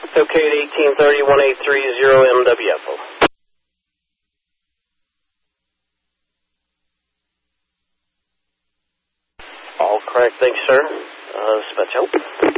Okay, at 1830 MWF. All correct, thanks, sir. Dispatch help.